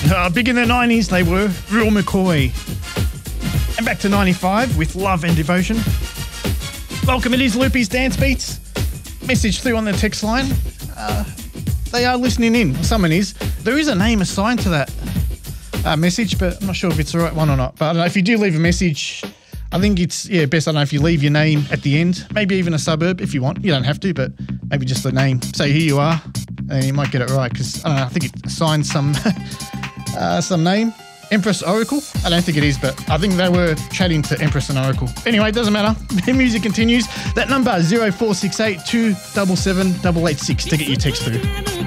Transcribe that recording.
Big in the 90s, they were. Real McCoy. And back to 95 with Love and Devotion. Welcome, it is Loopy's Dance Beats. Message through on the text line. They are listening in. Someone is. There is a name assigned to that message, but I'm not sure if it's the right one or not. But I don't know, if you do leave a message, I think it's best, I don't know, if you leave your name at the end, maybe even a suburb if you want. You don't have to, but maybe just the name. Say who you are, and you might get it right, because I don't know, I think it assigns some name. Empress Oracle? I don't think it is, but I think they were chatting to Empress and Oracle. Anyway, it doesn't matter. The music continues. That number, 0468 277 886 to get your text through.